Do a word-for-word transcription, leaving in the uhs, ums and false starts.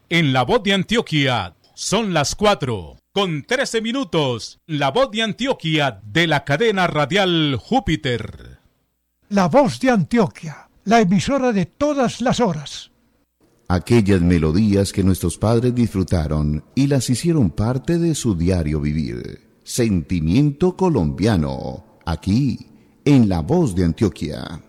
En La Voz de Antioquia son las cuatro con trece minutos. La Voz de Antioquia de la cadena radial Júpiter. La Voz de Antioquia, la emisora de todas las horas. Aquellas melodías que nuestros padres disfrutaron y las hicieron parte de su diario vivir. Sentimiento colombiano, aquí en La Voz de Antioquia.